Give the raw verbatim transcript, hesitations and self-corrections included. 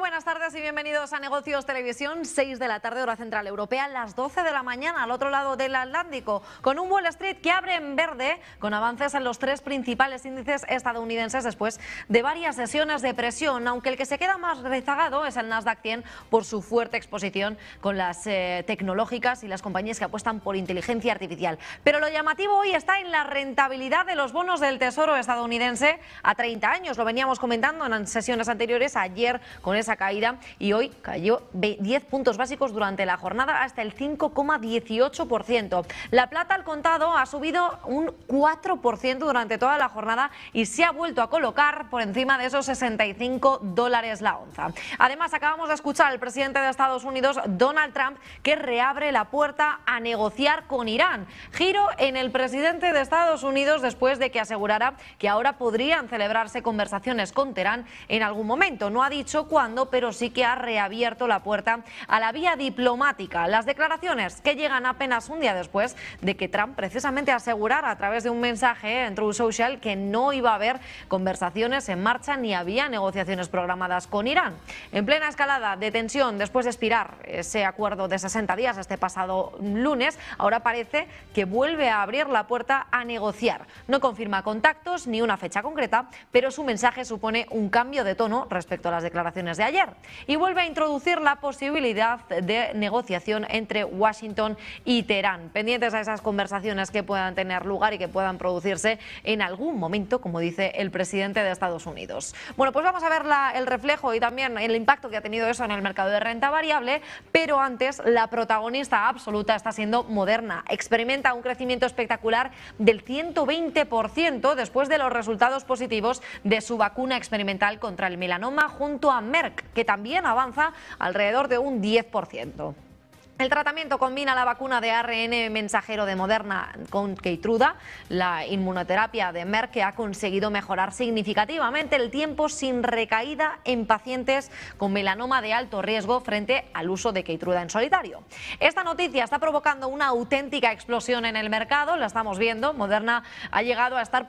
buenas tardes y bienvenidos a Negocios Televisión, seis de la tarde hora central europea, las doce de la mañana al otro lado del Atlántico, con un Wall Street que abre en verde, con avances en los tres principales índices estadounidenses después de varias sesiones de presión, aunque el que se queda más rezagado es el Nasdaq cien por su fuerte exposición con las eh, tecnológicas y las compañías que apuestan por inteligencia artificial. Pero lo llamativo hoy está en la rentabilidad de los bonos del Tesoro estadounidense a treinta años. Lo veníamos comentando en sesiones anteriores, ayer con esa caída, y hoy cayó diez puntos básicos durante la jornada hasta el cinco coma dieciocho por ciento. La plata al contado ha subido un cuatro por ciento durante toda la jornada y se ha vuelto a colocar por encima de esos sesenta y cinco dólares la onza. Además, acabamos de escuchar al presidente de Estados Unidos, Donald Trump, que reabre la puerta a negociar con Irán. Giro en el presidente de Estados Unidos después de que asegurara que ahora podrían celebrarse conversaciones con Teherán en algún momento. No ha dicho cuándo, pero sí que ha reabierto la puerta a la vía diplomática. Las declaraciones que llegan apenas un día después de que Trump precisamente asegurara a través de un mensaje en Truth Social que no iba a haber conversaciones en marcha ni había negociaciones programadas con Irán. En plena escalada de tensión después de expirar ese acuerdo de sesenta días este pasado lunes, ahora parece que vuelve a abrir la puerta a negociar. No confirma contactos ni una fecha concreta, pero su mensaje supone un cambio de tono respecto a las declaraciones de ayer y vuelve a introducir la posibilidad de negociación entre Washington y Teherán, pendientes a esas conversaciones que puedan tener lugar y que puedan producirse en algún momento, como dice el presidente de Estados Unidos. Bueno, pues vamos a ver la, el reflejo y también el impacto que ha tenido eso en el mercado de renta variable, pero antes la protagonista absoluta está siendo Moderna. Experimenta un crecimiento espectacular del ciento veinte por ciento después de los resultados positivos de su vacuna experimental contra el melanoma junto a Merck, que también avanza alrededor de un diez por ciento. El tratamiento combina la vacuna de A R N mensajero de Moderna con Keytruda, la inmunoterapia de Merck, que ha conseguido mejorar significativamente el tiempo sin recaída en pacientes con melanoma de alto riesgo frente al uso de Keytruda en solitario. Esta noticia está provocando una auténtica explosión en el mercado, la estamos viendo. Moderna ha llegado a estar